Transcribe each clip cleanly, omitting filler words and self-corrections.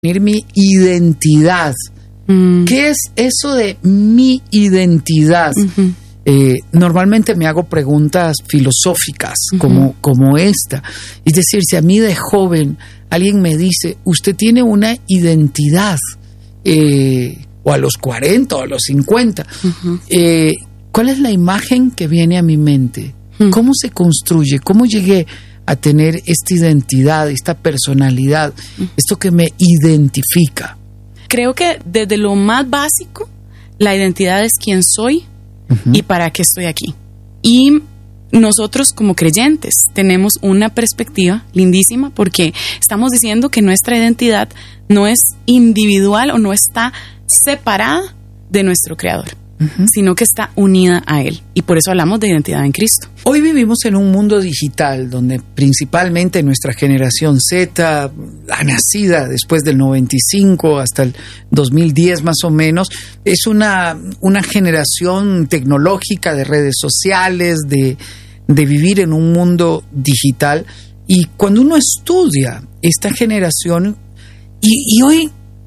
Mi identidad. ¿Qué es eso de mi identidad? Normalmente me hago preguntas filosóficas como esta. Es decir, si a mí de joven alguien me dice, usted tiene una identidad, o a los 40 o a los 50, ¿cuál es la imagen que viene a mi mente? ¿Cómo se construye? ¿Cómo llegué a tener esta identidad, esta personalidad, esto que me identifica? Creo que desde lo más básico, la identidad es quién soy y para qué estoy aquí. Y nosotros como creyentes tenemos una perspectiva lindísima porque estamos diciendo que nuestra identidad no es individual o no está separada de nuestro Creador, sino que está unida a Él. Y por eso hablamos de identidad en Cristo. Hoy vivimos en un mundo digital donde principalmente nuestra generación Z, la nacida después del 95 hasta el 2010 más o menos, es una generación tecnológica de redes sociales, de vivir en un mundo digital. Y cuando uno estudia esta generación, y hoy,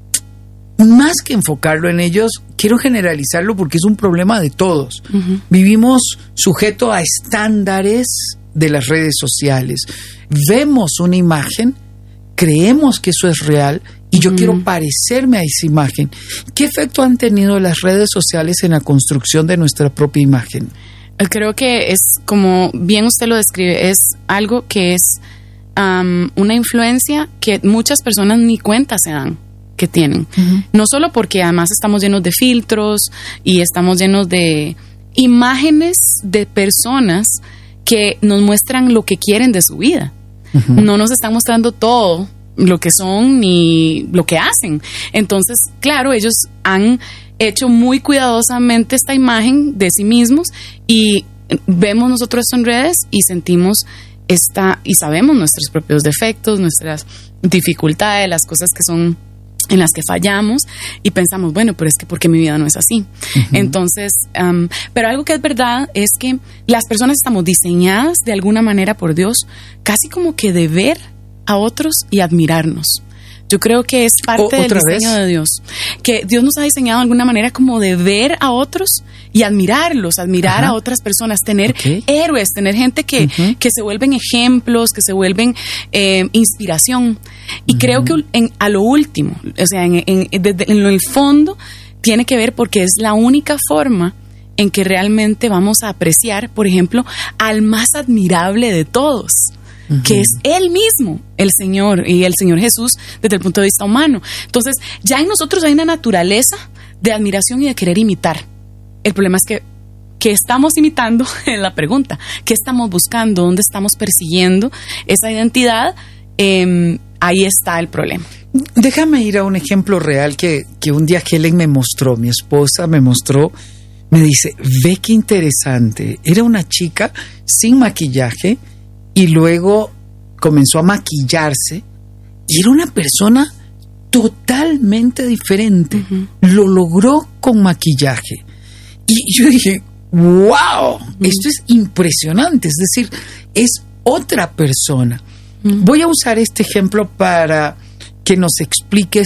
más que enfocarlo en ellos, quiero generalizarlo porque es un problema de todos. Vivimos sujeto a estándares de las redes sociales. Vemos una imagen, creemos que eso es real y yo quiero parecerme a esa imagen. ¿Qué efecto han tenido las redes sociales en la construcción de nuestra propia imagen? Creo que es, como bien usted lo describe, es algo que es una influencia que muchas personas ni cuenta se dan que tienen. No solo porque además estamos llenos de filtros y estamos llenos de imágenes de personas que nos muestran lo que quieren de su vida. No nos están mostrando todo lo que son ni lo que hacen. Entonces, claro, ellos han hecho muy cuidadosamente esta imagen de sí mismos y vemos nosotros en redes y sentimos y sabemos nuestros propios defectos, nuestras dificultades, las cosas que son en las que fallamos y pensamos, bueno, pero es que porque mi vida no es así. Entonces, pero algo que es verdad es que las personas estamos diseñadas de alguna manera por Dios, casi como que de ver a otros y admirarnos. Yo creo que es parte del diseño de Dios, que Dios nos ha diseñado de alguna manera como de ver a otros y admirarlos, admirar a otras personas, tener héroes, tener gente que se vuelven ejemplos, que se vuelven inspiración. Y creo que a lo último, o sea, en el fondo, tiene que ver porque es la única forma en que realmente vamos a apreciar, por ejemplo, al más admirable de todos, que es Él mismo, el Señor y el Señor Jesús desde el punto de vista humano. Entonces, ya en nosotros hay una naturaleza de admiración y de querer imitar. El problema es que estamos imitando en la pregunta. ¿Qué estamos buscando? ¿Dónde estamos persiguiendo esa identidad? Ahí está el problema. Déjame ir a un ejemplo real que un día Helen me mostró, mi esposa me mostró, me dice, ve qué interesante. Era una chica sin maquillaje y luego comenzó a maquillarse y era una persona totalmente diferente. Lo logró con maquillaje. Y yo dije, wow, esto es impresionante. Es decir, es otra persona. Voy a usar este ejemplo para que nos expliques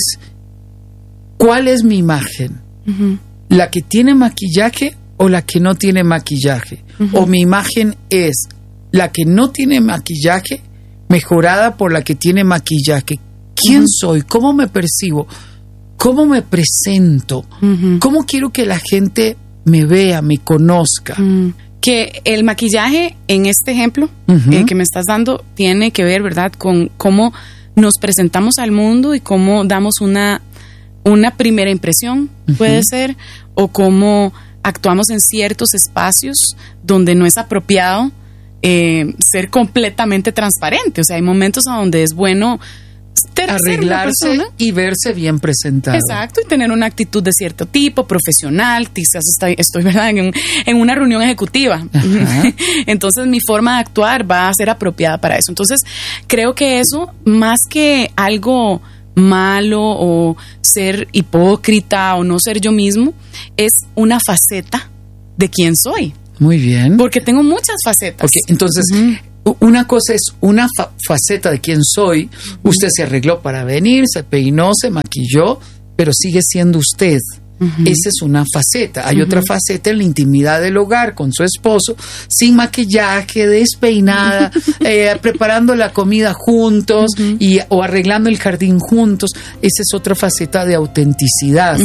cuál es mi imagen. ¿La que tiene maquillaje o la que no tiene maquillaje? O mi imagen es la que no tiene maquillaje mejorada por la que tiene maquillaje. ¿Quién soy? ¿Cómo me percibo? ¿Cómo me presento? ¿Cómo quiero que la gente me vea, me conozca? Que el maquillaje en este ejemplo que me estás dando tiene que ver, ¿verdad?, con cómo nos presentamos al mundo y cómo damos una primera impresión, puede ser, o cómo actuamos en ciertos espacios donde no es apropiado ser completamente transparente. O sea, hay momentos a donde es bueno arreglarse y verse bien presentado. Exacto, y tener una actitud de cierto tipo, profesional. Quizás estoy ¿verdad?, en una reunión ejecutiva. Entonces mi forma de actuar va a ser apropiada para eso. Entonces creo que eso, más que algo malo o ser hipócrita o no ser yo mismo, es una faceta de quién soy. Muy bien. Porque tengo muchas facetas. Okay, entonces una cosa es una faceta de quién soy. Usted se arregló para venir, se peinó, se maquilló, pero sigue siendo usted. Esa es una faceta. Hay otra faceta en la intimidad del hogar con su esposo, sin maquillaje, despeinada, preparando la comida juntos o arreglando el jardín juntos. Esa es otra faceta de autenticidad.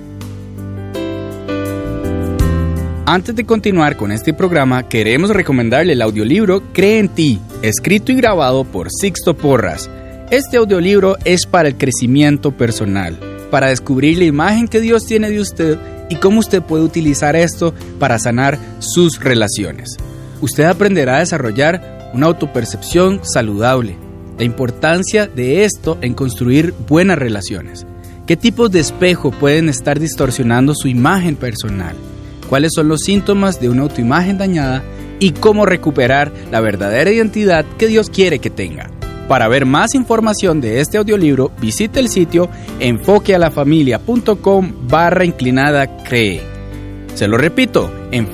Antes de continuar con este programa, queremos recomendarle el audiolibro Cree en ti, escrito y grabado por Sixto Porras. Este audiolibro es para el crecimiento personal, para descubrir la imagen que Dios tiene de usted y cómo usted puede utilizar esto para sanar sus relaciones. Usted aprenderá a desarrollar una autopercepción saludable, la importancia de esto en construir buenas relaciones, qué tipos de espejo pueden estar distorsionando su imagen personal, cuáles son los síntomas de una autoimagen dañada y cómo recuperar la verdadera identidad que Dios quiere que tenga. Para ver más información de este audiolibro, visite el sitio enfoquealafamilia.com/cree. Se lo repito,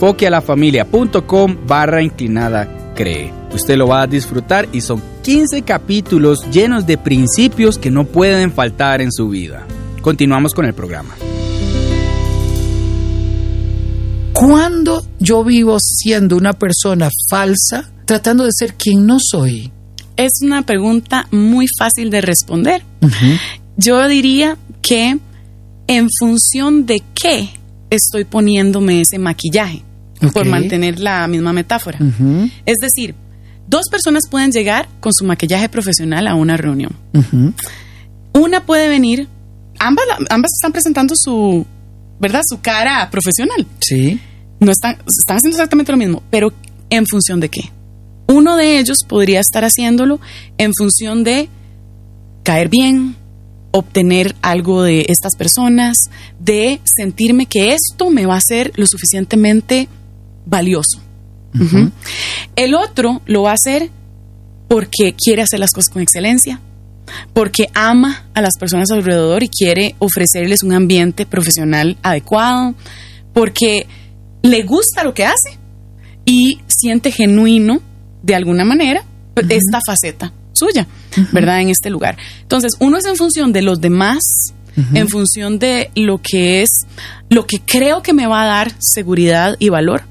enfoquealafamilia.com/cree. Usted lo va a disfrutar y son 15 capítulos llenos de principios que no pueden faltar en su vida. Continuamos con el programa. ¿Cuándo yo vivo siendo una persona falsa, tratando de ser quien no soy? Es una pregunta muy fácil de responder. Yo diría que en función de qué estoy poniéndome ese maquillaje, por mantener la misma metáfora. Es decir, dos personas pueden llegar con su maquillaje profesional a una reunión. Una puede venir, ambas están presentando su cara profesional. Sí. No están haciendo exactamente lo mismo, pero ¿en función de qué? Uno de ellos podría estar haciéndolo en función de caer bien, obtener algo de estas personas, de sentirme que esto me va a hacer lo suficientemente valioso. El otro lo va a hacer porque quiere hacer las cosas con excelencia, porque ama a las personas alrededor y quiere ofrecerles un ambiente profesional adecuado, porque le gusta lo que hace y siente genuino de alguna manera esta faceta suya, ¿verdad? En este lugar. Entonces, uno es en función de los demás, en función de lo que creo que me va a dar seguridad y valor,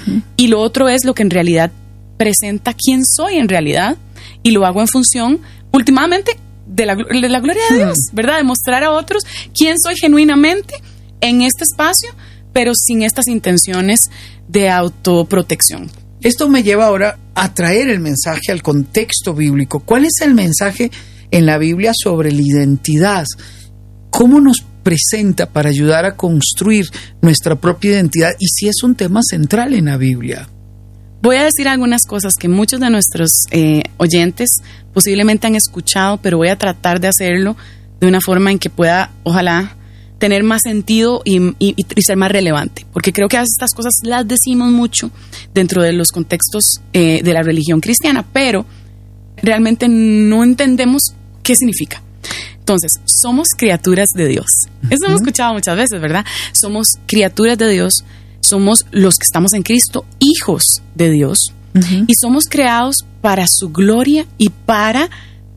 y lo otro es lo que en realidad presenta quién soy en realidad, y lo hago en función, últimamente, de la gloria de Dios, ¿verdad? De mostrar a otros quién soy genuinamente en este espacio, pero sin estas intenciones de autoprotección. Esto me lleva ahora a traer el mensaje al contexto bíblico. ¿Cuál es el mensaje en la Biblia sobre la identidad? ¿Cómo nos presenta para ayudar a construir nuestra propia identidad? Y si es un tema central en la Biblia. Voy a decir algunas cosas que muchos de nuestros oyentes posiblemente han escuchado, pero voy a tratar de hacerlo de una forma en que pueda, ojalá, tener más sentido y ser más relevante, porque creo que a veces estas cosas las decimos mucho dentro de los contextos de la religión cristiana, pero realmente no entendemos qué significa. Entonces, somos criaturas de Dios. Eso hemos escuchado muchas veces, ¿verdad? Somos criaturas de Dios, somos los que estamos en Cristo, hijos de Dios, y somos creados para su gloria y para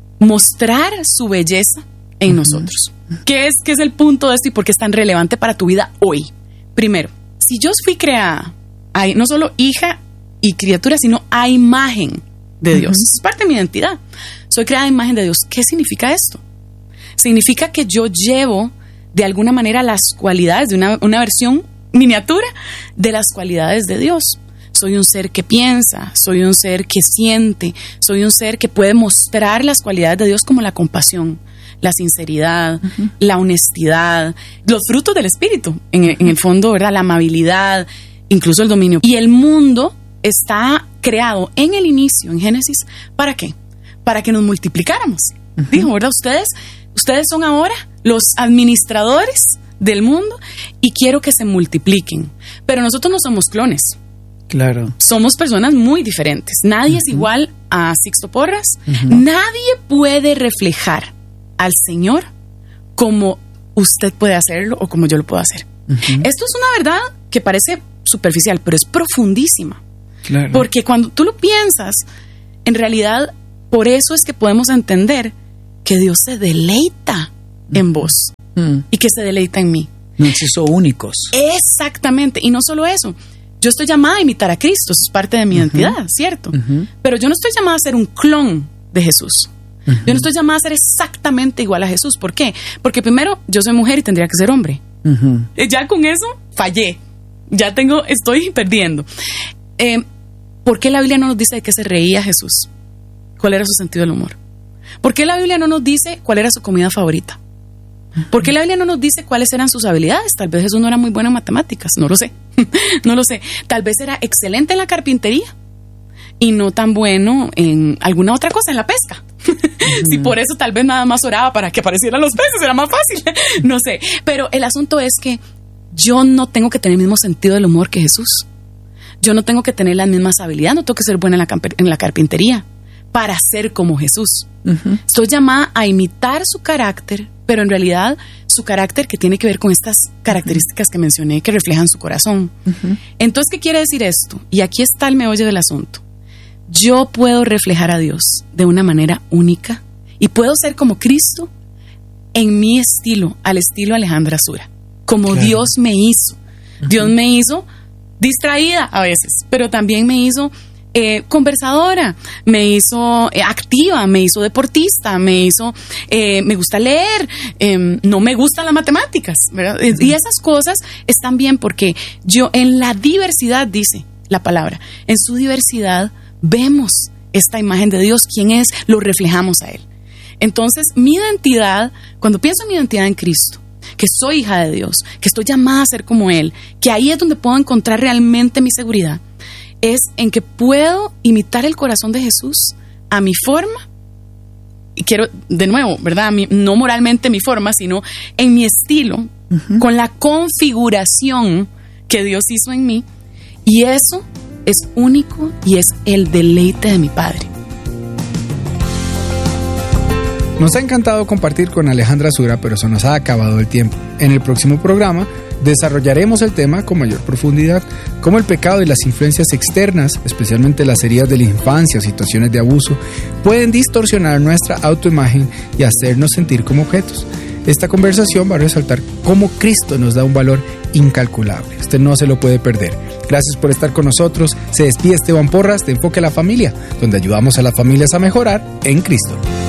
mostrar su belleza en nosotros. ¿Qué es el punto de esto y por qué es tan relevante para tu vida hoy? Primero, si yo fui creada, no solo hija y criatura, sino a imagen de Dios. Es parte de mi identidad. Soy creada a imagen de Dios. ¿Qué significa esto? Significa que yo llevo de alguna manera las cualidades de una versión miniatura de las cualidades de Dios. Soy un ser que piensa, soy un ser que siente, soy un ser que puede mostrar las cualidades de Dios como la compasión, la sinceridad, la honestidad, los frutos del Espíritu, en el fondo, ¿verdad? La amabilidad, incluso el dominio. Y el mundo está creado en el inicio, en Génesis, ¿para qué? Para que nos multiplicáramos. Dijo, ¿verdad? Ustedes son ahora los administradores del mundo y quiero que se multipliquen. Pero nosotros no somos clones. Claro. Somos personas muy diferentes. Nadie es igual a Sixto Porras. Nadie puede reflejar al Señor como usted puede hacerlo o como yo lo puedo hacer. Esto es una verdad que parece superficial, pero es profundísima. Claro. Porque cuando tú lo piensas, en realidad, por eso es que podemos entender que Dios se deleita en vos y que se deleita en mí. Nos hizo únicos. Exactamente. Y no solo eso. Yo estoy llamada a imitar a Cristo. Eso es parte de mi identidad, ¿cierto? Pero yo no estoy llamada a ser un clon de Jesús. Yo no estoy llamada a ser exactamente igual a Jesús. ¿Por qué? Porque primero, yo soy mujer y tendría que ser hombre. Ya con eso fallé. Estoy perdiendo. ¿Por qué la Biblia no nos dice de qué se reía Jesús? ¿Cuál era su sentido del humor? ¿Por qué la Biblia no nos dice cuál era su comida favorita? ¿Por qué la Biblia no nos dice cuáles eran sus habilidades? Tal vez Jesús no era muy bueno en matemáticas, no lo sé. No lo sé. Tal vez era excelente en la carpintería y no tan bueno en alguna otra cosa, en la pesca. Si por eso tal vez nada más oraba para que aparecieran los peces, era más fácil. No sé. Pero el asunto es que yo no tengo que tener el mismo sentido del humor que Jesús. Yo no tengo que tener las mismas habilidades, no tengo que ser buena en la carpintería para ser como Jesús. Estoy llamada a imitar su carácter, pero en realidad su carácter que tiene que ver con estas características que mencioné que reflejan su corazón. Entonces, ¿qué quiere decir esto? Y aquí está el meollo del asunto. Yo puedo reflejar a Dios de una manera única y puedo ser como Cristo en mi estilo, al estilo Alejandra Sura, como Dios me hizo. Dios me hizo distraída a veces, pero también me hizo conversadora, me hizo activa, me hizo deportista, me gusta leer, no me gustan las matemáticas, ¿verdad? Y esas cosas están bien porque yo en la diversidad, dice la palabra, en su diversidad vemos esta imagen de Dios, quién es, lo reflejamos a Él. Entonces, mi identidad, cuando pienso en mi identidad en Cristo, que soy hija de Dios, que estoy llamada a ser como Él, que ahí es donde puedo encontrar realmente mi seguridad, es en que puedo imitar el corazón de Jesús a mi forma, y quiero, de nuevo, ¿verdad? No moralmente mi forma, sino en mi estilo, con la configuración que Dios hizo en mí, y eso es único y es el deleite de mi Padre. Nos ha encantado compartir con Alejandra Sura, pero se nos ha acabado el tiempo. En el próximo programa desarrollaremos el tema con mayor profundidad, cómo el pecado y las influencias externas, especialmente las heridas de la infancia o situaciones de abuso, pueden distorsionar nuestra autoimagen y hacernos sentir como objetos. Esta conversación va a resaltar cómo Cristo nos da un valor incalculable. Usted no se lo puede perder. Gracias por estar con nosotros. Se despide Esteban Porras de Enfoque a la Familia, donde ayudamos a las familias a mejorar en Cristo.